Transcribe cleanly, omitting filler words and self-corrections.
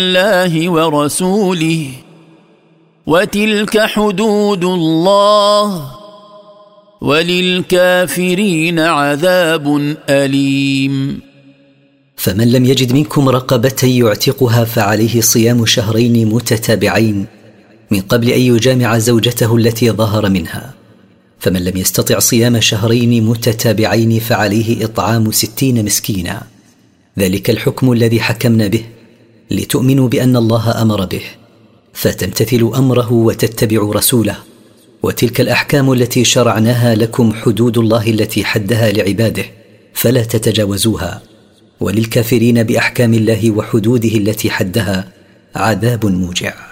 الله ورسوله وتلك حدود الله وللكافرين عذاب أليم. فمن لم يجد منكم رقبة يعتقها فعليه صيام شهرين متتابعين من قبل أن يجامع زوجته التي ظهر منها، فمن لم يستطع صيام شهرين متتابعين فعليه إطعام 60 مسكينا. ذلك الحكم الذي حكمنا به لتؤمنوا بأن الله أمر به، فتمتثلوا أمره وتتبعوا رسوله. وتلك الأحكام التي شرعناها لكم حدود الله التي حدها لعباده فلا تتجاوزوها. وللكافرين بأحكام الله وحدوده التي حدها عذاب موجع.